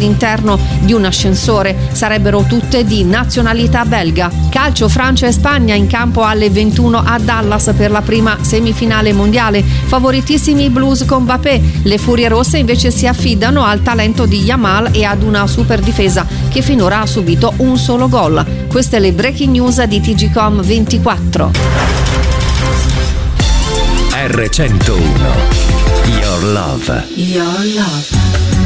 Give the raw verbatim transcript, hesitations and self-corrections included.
all'interno di un ascensore. Sarebbero tutte di nazionalità belga. Calcio, Francia e Spagna in campo alle ventuno a Dallas per la prima semifinale mondiale. Favoritissimi i blues con Mbappé. Le Furie Rosse invece si affidano al talento di Yamal e ad una super difesa che finora ha subito un solo gol. Queste le breaking news di T G Com ventiquattro. R centouno. Your love. Your love.